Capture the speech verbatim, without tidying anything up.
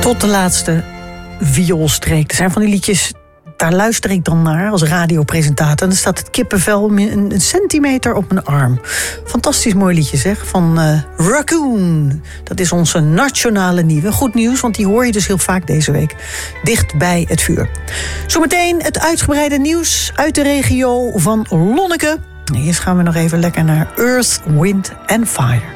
Tot de laatste vioolstreek. Er zijn van die liedjes, daar luister ik dan naar als radiopresentator. En dan staat het kippenvel een centimeter op mijn arm. Fantastisch mooi liedje zeg, van uh, Raccoon. Dat is onze nationale nieuwe. Goed nieuws, want die hoor je dus heel vaak deze week. Dicht bij het vuur. Zometeen het uitgebreide nieuws uit de regio van Lonneke. Eerst gaan we nog even lekker naar Earth, Wind and Fire.